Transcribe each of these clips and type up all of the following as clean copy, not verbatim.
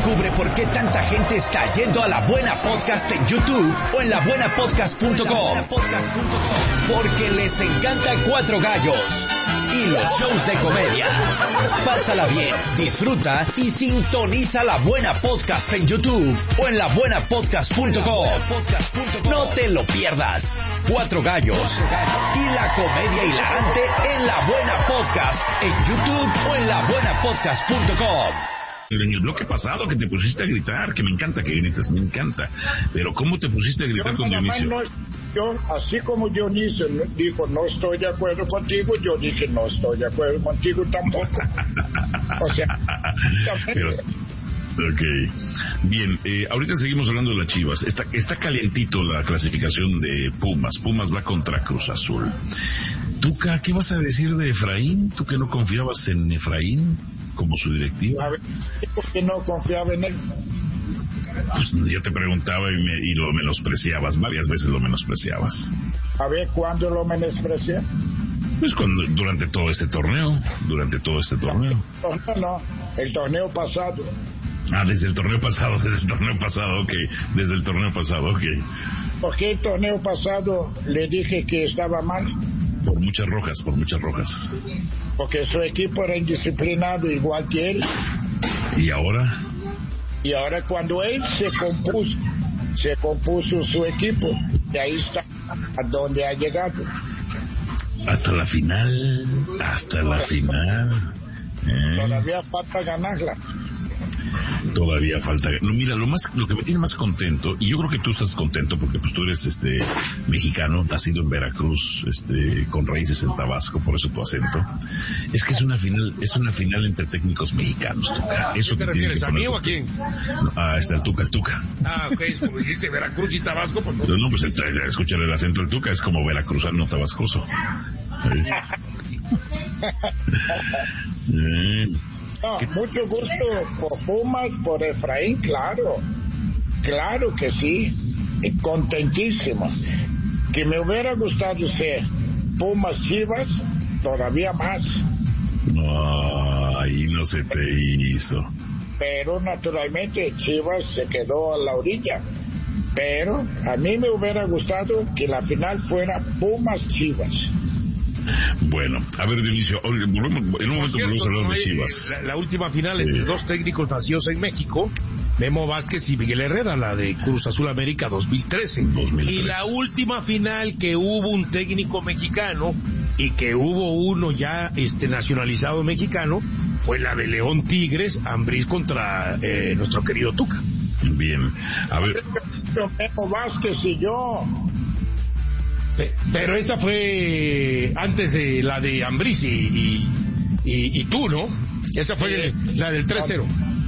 Descubre por qué tanta gente está yendo a La Buena Podcast en YouTube o en labuenapodcast.com. Porque les encanta Cuatro Gallos y los shows de comedia. Pásala bien, disfruta y sintoniza La Buena Podcast en YouTube o en labuenapodcast.com. No te lo pierdas. Cuatro Gallos y la comedia hilarante en La Buena Podcast en YouTube o en labuenapodcast.com. En el bloque pasado que te pusiste a gritar, que me encanta que grites, me encanta. Pero ¿cómo te pusiste a gritar con Dionisio? Yo, así como Dionisio dijo no estoy de acuerdo contigo, yo dije no estoy de acuerdo contigo tampoco. O sea, pero, ok, bien, ahorita seguimos hablando de las Chivas. Está calientito la clasificación de Pumas. Pumas va contra Cruz Azul. Tuca, ¿qué vas a decir de Efraín? ¿Tú que no confiabas en Efraín como su directiva? A ver, ¿por qué no confiaba en él? Pues yo te preguntaba y lo menospreciabas, varias veces lo menospreciabas. A ver, ¿cuándo lo menosprecié? Pues durante todo este torneo. No, el torneo pasado. Ah, desde el torneo pasado, ok. Porque el torneo pasado le dije que estaba mal. Por muchas rojas. Porque su equipo era indisciplinado igual que él. ¿Y ahora? Y ahora cuando él se compuso su equipo, y ahí está a donde ha llegado. Hasta la final. Todavía falta ganarla. Todavía falta. No, mira, lo que me tiene más contento, y yo creo que tú estás contento porque pues tú eres mexicano, nacido en Veracruz, con raíces en Tabasco, por eso tu acento. Es que es una final entre técnicos mexicanos, Tuca. Eso ¿Te refieres a mí o a quién? El Tuca. Ah, ok, es como dijiste Veracruz y Tabasco, pues no. No, pues escuchar el acento del Tuca es como veracruzano tabascoso. No, mucho gusto por Pumas, por Efraín, claro que sí, contentísimo. Que me hubiera gustado ser Pumas Chivas, todavía más. No, ahí no se te hizo. Pero naturalmente Chivas se quedó a la orilla. Pero a mí me hubiera gustado que la final fuera Pumas Chivas. Bueno, a ver, Dionisio, en un momento volvemos a hablar de Chivas. La última final entre dos técnicos nacidos en México, Memo Vázquez y Miguel Herrera, la de Cruz Azul América 2013. Y la última final que hubo un técnico mexicano y que hubo uno ya nacionalizado mexicano fue la de León Tigres, Ambriz contra nuestro querido Tuca. Bien, a ver. Memo Vázquez y yo. Pero esa fue antes de la de Ambriz y tú, ¿no? Esa fue la del 3-0.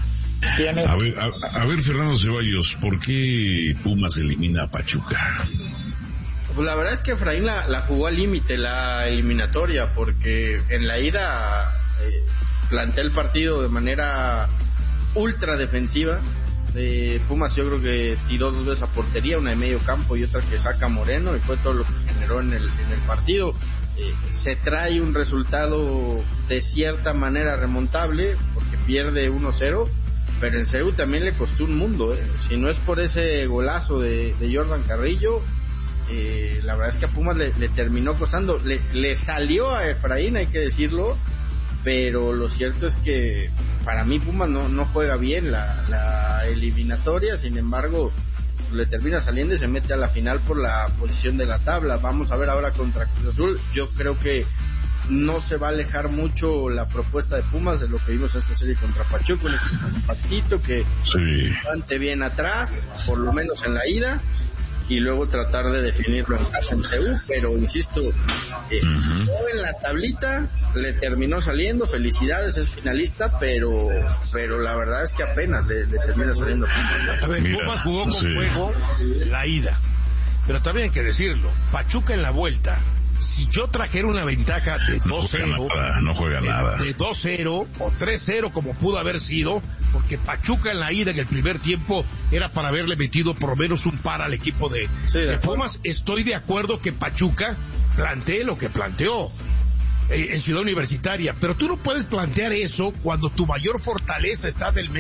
A ver, Fernando Ceballos, ¿por qué Pumas elimina a Pachuca? Pues la verdad es que Efraín la jugó al límite, la eliminatoria, porque en la ida plantea el partido de manera ultra defensiva. Pumas yo creo que tiró dos veces a portería, una de medio campo y otra que saca Moreno, y fue todo lo que generó en el partido. Se trae un resultado de cierta manera remontable porque pierde 1-0, pero en Seúl también le costó un mundo, si no es por ese golazo de Jordan Carrillo, la verdad es que a Pumas le terminó costando. Le salió a Efraín, hay que decirlo, pero lo cierto es que para mí Pumas no juega bien la eliminatoria. Sin embargo, le termina saliendo y se mete a la final por la posición de la tabla. Vamos a ver ahora contra Cruz Azul. Yo creo que no se va a alejar mucho la propuesta de Pumas de lo que vimos en esta serie contra Pachuca, un equipo compactito que bastante bien atrás, por lo menos en la ida, y luego tratar de definirlo en casa en Seúl, pero insisto, en la tablita le terminó saliendo. Felicidades, es finalista, pero la verdad es que apenas le termina saliendo. A ver, Pumas jugó con fuego la ida, pero también hay que decirlo, Pachuca en la vuelta, si yo trajera una ventaja de 2-0, no juega nada, de 2-0 o 3-0 como pudo haber sido, porque Pachuca en la ida en el primer tiempo era para haberle metido por lo menos un par al equipo de Pumas. Estoy de acuerdo que Pachuca plantee lo que planteó en Ciudad Universitaria, pero tú no puedes plantear eso cuando tu mayor fortaleza está del medio.